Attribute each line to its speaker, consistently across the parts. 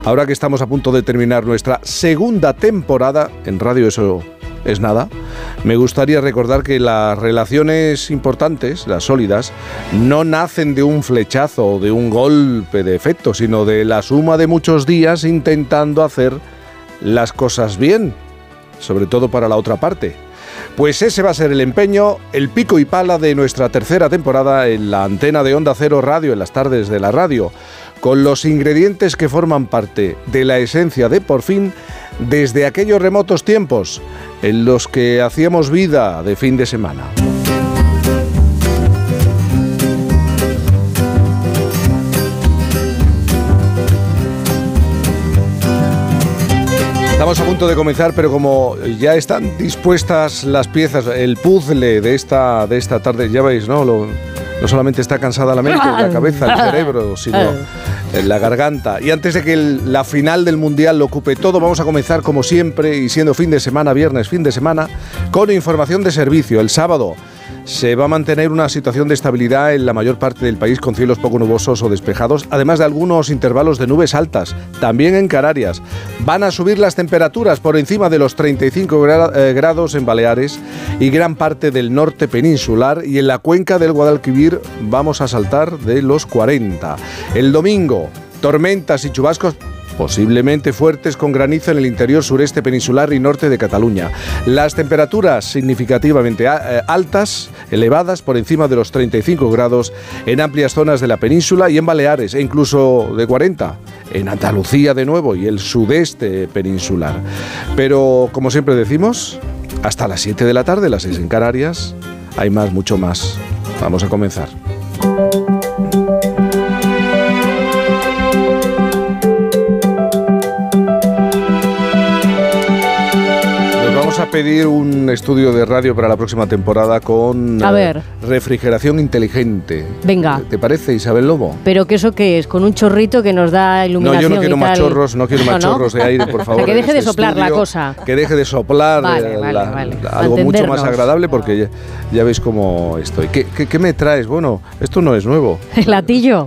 Speaker 1: Ahora que estamos a punto de terminar nuestra segunda temporada, en radio eso es nada, me gustaría recordar que las relaciones importantes, las sólidas, no nacen de un flechazo o de un golpe de efecto, sino de la suma de muchos días intentando hacer las cosas bien, sobre todo para la otra parte. Pues ese va a ser el empeño, el pico y pala de nuestra tercera temporada en la antena de Onda Cero Radio, en las tardes de la radio, con los ingredientes que forman parte de la esencia de Por Fin desde aquellos remotos tiempos en los que hacíamos vida de fin de semana. Estamos a punto de comenzar, pero como ya están dispuestas las piezas, el puzzle de esta tarde, ya veis, ¿no? No solamente está cansada la mente, la cabeza, el cerebro, sino la garganta. Y antes de que la final del Mundial lo ocupe todo, vamos a comenzar como siempre, y siendo fin de semana, viernes, fin de semana, con información de servicio. El sábado se va a mantener una situación de estabilidad en la mayor parte del país, con cielos poco nubosos o despejados, además de algunos intervalos de nubes altas, también en Canarias. Van a subir las temperaturas por encima de los 35 grados en Baleares y gran parte del norte peninsular, y en la cuenca del Guadalquivir vamos a saltar de los 40. El domingo, tormentas y chubascos posiblemente fuertes con granizo en el interior sureste peninsular y norte de Cataluña. Las temperaturas significativamente altas, elevadas, por encima de los 35 grados en amplias zonas de la península y en Baleares, e incluso de 40 en Andalucía de nuevo y el sudeste peninsular. Pero, como siempre decimos, hasta las 7 de la tarde, las 6 en Canarias, hay más, mucho más. Vamos a comenzar. A pedir un estudio de radio para la próxima temporada con refrigeración inteligente.
Speaker 2: Venga.
Speaker 1: ¿Te parece, Isabel Lobo?
Speaker 2: ¿Pero que eso qué es? ¿Con un chorrito que nos da iluminación?
Speaker 1: No, yo no quiero más chorros, no quiero más chorros de aire, por favor.
Speaker 2: Que deje de soplar la cosa.
Speaker 1: Que deje de soplar,
Speaker 2: vale.
Speaker 1: algo mucho más agradable, porque ya veis cómo estoy. ¿Qué me traes? Bueno, esto no es nuevo.
Speaker 2: El latillo.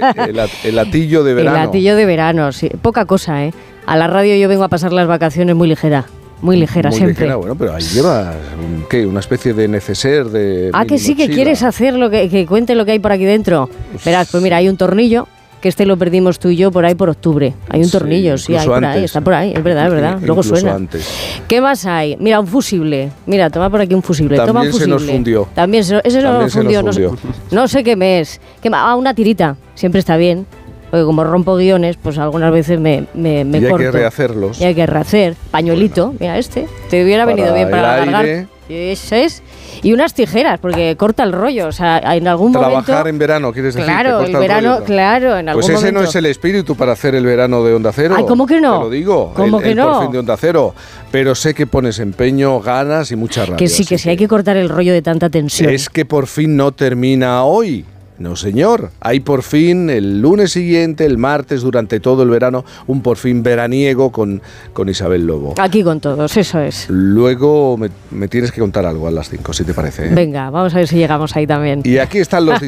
Speaker 1: El latillo de verano.
Speaker 2: El latillo de verano, sí. Poca cosa, ¿eh? A la radio yo vengo a pasar las vacaciones muy ligera. Muy ligera siempre. Ligera,
Speaker 1: bueno, pero ahí llevas, ¿qué? Una especie de neceser de...
Speaker 2: Ah, que sí, que quieres hacer que cuente lo que hay por aquí dentro. Verás, pues mira, hay un tornillo, que lo perdimos tú y yo por ahí por octubre. Hay un tornillo, sí, hay por ahí, está por ahí, es verdad. Luego suena. Antes. ¿Qué más hay? Mira, un fusible. Mira, toma por aquí un fusible. Toma un fusible.
Speaker 1: Se nos fundió.
Speaker 2: También se nos fundió. No sé qué mes. Una tirita, siempre está bien. Porque como rompo guiones, pues algunas veces me corto.
Speaker 1: Hay que rehacerlos.
Speaker 2: Y hay que rehacer. Pañuelito, bueno. Mira te hubiera venido bien para alargar. Eso es. Y unas tijeras, porque corta el rollo. O sea, en algún momento...
Speaker 1: Trabajar en verano, ¿quieres decir?
Speaker 2: Claro, el verano, claro, en algún momento.
Speaker 1: Pues ese no es el espíritu para hacer el verano de Onda Cero.
Speaker 2: Ay, ¿cómo que no?
Speaker 1: Te lo digo.
Speaker 2: ¿Cómo que no?
Speaker 1: Por Fin de Onda Cero. Pero sé que pones empeño, ganas y mucha rabia.
Speaker 2: Que sí, hay que cortar el rollo de tanta tensión.
Speaker 1: Es que Por Fin no termina hoy. No, señor. Hay Por Fin el lunes siguiente, el martes, durante todo el verano, un Por Fin veraniego con Isabel Lobo.
Speaker 2: Aquí con todos, eso es.
Speaker 1: Luego me tienes que contar algo a las 5, si te parece.
Speaker 2: Venga, vamos a ver si llegamos ahí también.
Speaker 1: Y aquí están los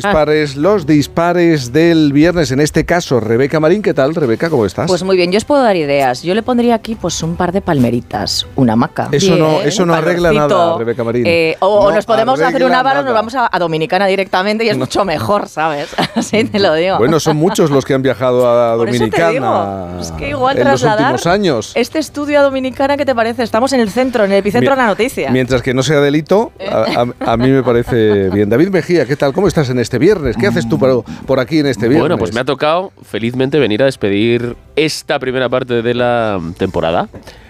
Speaker 1: dispares del viernes. En este caso, Rebeca Marín. ¿Qué tal, Rebeca? ¿Cómo estás?
Speaker 3: Pues muy bien, yo os puedo dar ideas. Yo le pondría aquí pues un par de palmeritas, una hamaca.
Speaker 1: Eso no arregla nada, Rebeca Marín.
Speaker 3: O nos podemos hacer un ávaro, nos vamos a Dominicana directamente y es mucho mejor, ¿sabes? Así te lo digo.
Speaker 1: Bueno, son muchos los que han viajado a Dominicana
Speaker 3: es que igual
Speaker 1: en los últimos años.
Speaker 3: Este estudio a Dominicana, ¿qué te parece? Estamos en el centro, en el epicentro de la noticia.
Speaker 1: Mientras que no sea delito, a mí me parece bien. David Mejía, ¿qué tal? ¿Cómo estás en este viernes? ¿Qué haces tú por aquí en este viernes?
Speaker 4: Bueno, pues me ha tocado felizmente venir a despedir esta primera parte de la temporada.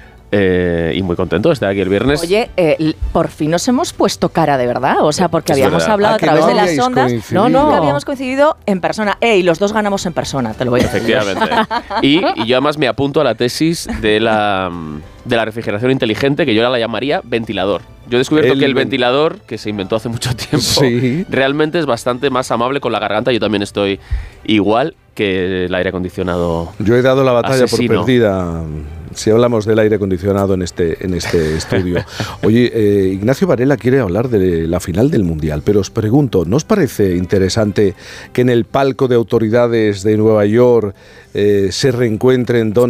Speaker 4: Y muy contento de estar aquí el viernes.
Speaker 3: Oye, por fin nos hemos puesto cara de verdad. O sea, porque habíamos hablado a través de las ondas. No habíamos coincidido en persona. Y los dos ganamos en persona, te lo voy a decir.
Speaker 4: Efectivamente. Y yo además me apunto a la tesis de la refrigeración inteligente, que yo la llamaría ventilador. Yo he descubierto que el ventilador, que se inventó hace mucho tiempo, realmente es bastante más amable con la garganta. Yo también estoy igual que el aire acondicionado.
Speaker 1: Yo he dado la batalla
Speaker 4: asesino.
Speaker 1: por perdida. Si hablamos del aire acondicionado en este estudio. Oye, Ignacio Varela quiere hablar de la final del Mundial, pero os pregunto, ¿no os parece interesante que en el palco de autoridades de Nueva York se reencuentren Donald